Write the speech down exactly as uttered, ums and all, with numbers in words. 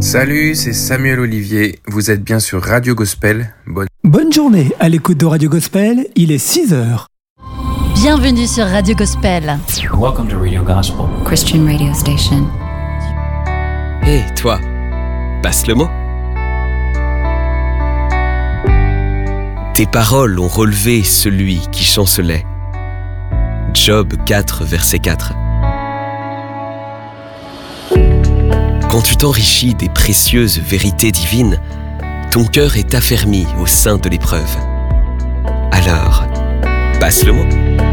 Salut, c'est Samuel Olivier. Vous êtes bien sur Radio Gospel. Bonne... Bonne journée à l'écoute de Radio Gospel, il est six heures. Bienvenue sur Radio Gospel. Welcome to Radio Gospel. Christian radio station. Hé, hey, toi, passe le mot. Tes paroles ont relevé celui qui chancelait. Job quatre, verset quatre. Quand tu t'enrichis des précieuses vérités divines, ton cœur est affermi au sein de l'épreuve. Alors, passe le mot.